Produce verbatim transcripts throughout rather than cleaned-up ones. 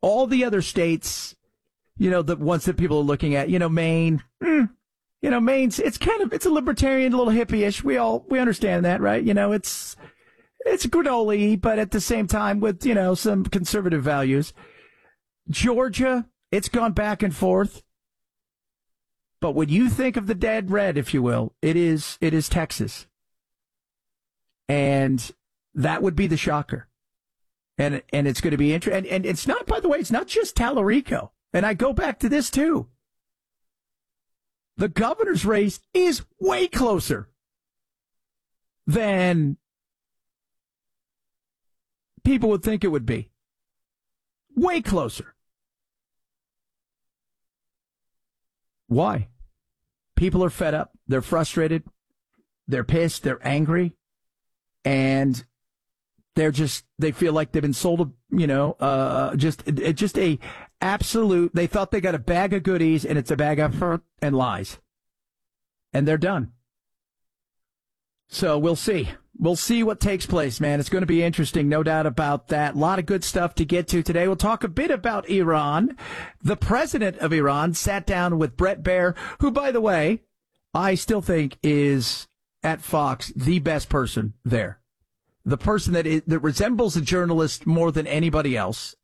All the other states, you know, the ones that people are looking at, you know, Maine, mm, you know, Maine's, it's kind of, it's a libertarian, a little hippie-ish. We all, we understand that, right? You know, it's, it's granola, but at the same time with, you know, some conservative values. Georgia, it's gone back and forth. But when you think of the dead red, if you will, it is, it is Texas. And that would be the shocker. And, and it's going to be interesting. And, and it's not, by the way, it's not just Tallarico. And I go back to this too. The governor's race is way closer than people would think it would be. Way closer. Why? People are fed up. They're frustrated. They're pissed. They're angry. And they're just, they feel like they've been sold, a, you know, uh, just, just a absolute, they thought they got a bag of goodies and it's a bag of hurt and lies. And they're done. So we'll see. We'll see what takes place, man. It's going to be interesting, no doubt about that. A lot of good stuff to get to today. We'll talk a bit about Iran. The president of Iran sat down with Bret Baier, who, by the way, I still think is at Fox the best person there. The person that is, that resembles a journalist more than anybody else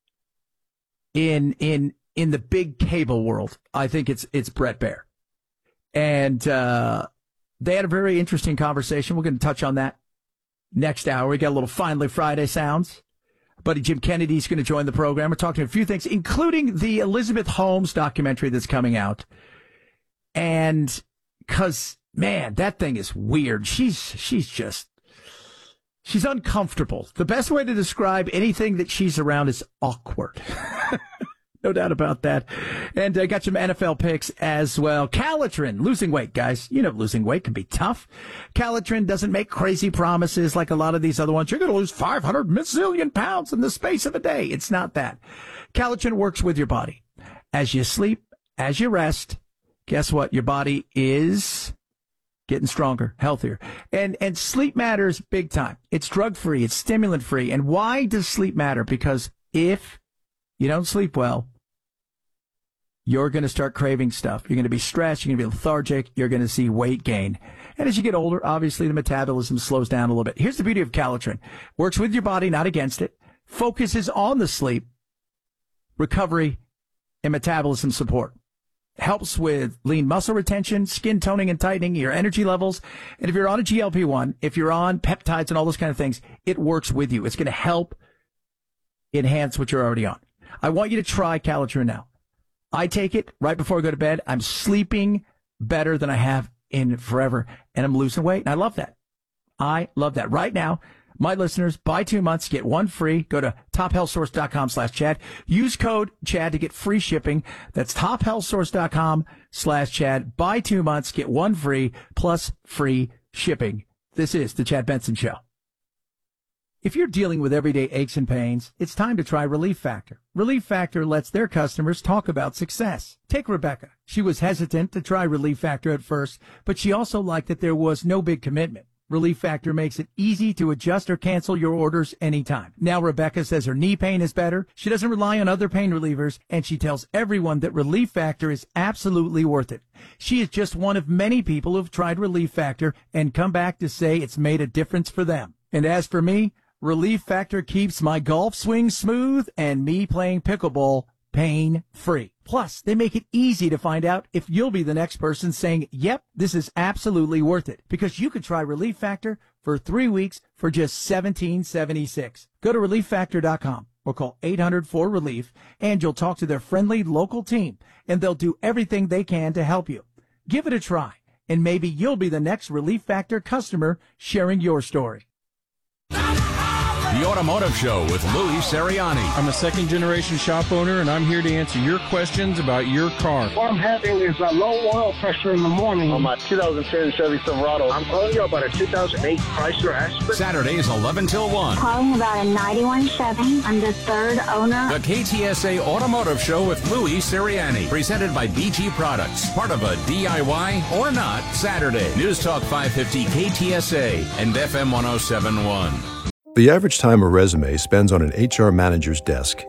in in in the big cable world. I think it's it's Bret Baier. And uh they had a very interesting conversation. We're going to touch on that next hour. We got a little Finally Friday sounds. Buddy Jim Kennedy's going to join the program. We're talking a few things, including the Elizabeth Holmes documentary that's coming out. And because, man, that thing is weird. She's she's just, she's uncomfortable. The best way to describe anything that she's around is awkward. No doubt about that. And I uh, got some N F L picks as well. Calitrin, losing weight, guys. You know, losing weight can be tough. Calitrin doesn't make crazy promises like a lot of these other ones. You're going to lose five hundred million pounds in the space of a day. It's not that. Calitrin works with your body. As you sleep, as you rest, guess what? Your body is getting stronger, healthier. And and sleep matters big time. It's drug-free. It's stimulant-free. And why does sleep matter? Because if you don't sleep well, you're going to start craving stuff. You're going to be stressed. You're going to be lethargic. You're going to see weight gain. And as you get older, obviously the metabolism slows down a little bit. Here's the beauty of Calitrin. Works with your body, not against it. Focuses on the sleep, recovery, and metabolism support. Helps with lean muscle retention, skin toning and tightening, your energy levels. And if you're on a G L P one, if you're on peptides and all those kind of things, it works with you. It's going to help enhance what you're already on. I want you to try Calitrin now. I take it right before I go to bed. I'm sleeping better than I have in forever, and I'm losing weight. And I love that. I love that. Right now, my listeners, buy two months, get one free. Go to tophealthsource.com slash Chad. Use code Chad to get free shipping. That's tophealthsource.com slash Chad. Buy two months, get one free, plus free shipping. This is the Chad Benson Show. If you're dealing with everyday aches and pains, it's time to try Relief Factor. Relief Factor lets their customers talk about success. Take Rebecca. She was hesitant to try Relief Factor at first, but she also liked that there was no big commitment. Relief Factor makes it easy to adjust or cancel your orders anytime. Now Rebecca says her knee pain is better. She doesn't rely on other pain relievers, and she tells everyone that Relief Factor is absolutely worth it. She is just one of many people who've tried Relief Factor and come back to say it's made a difference for them. And as for me, Relief Factor keeps my golf swing smooth and me playing pickleball pain-free. Plus, they make it easy to find out if you'll be the next person saying, yep, this is absolutely worth it. Because you can try Relief Factor for three weeks for just seventeen seventy-six. Go to relief factor dot com or call eight hundred four relief, and you'll talk to their friendly local team, and they'll do everything they can to help you. Give it a try, and maybe you'll be the next Relief Factor customer sharing your story. The Automotive Show with Louis Seriani. I'm a second-generation shop owner, and I'm here to answer your questions about your car. What I'm having is a low oil pressure in the morning. On my two thousand ten Chevy Silverado. I'm calling you about a two thousand eight Chrysler Aspen. Saturdays, eleven till one. Calling about a ninety-one Chevy. I'm the third owner. The K T S A Automotive Show with Louis Seriani. Presented by B G Products. Part of a D I Y or not Saturday. News Talk five fifty K T S A and F M one oh seven point one. The average time a resume spends on an H R manager's desk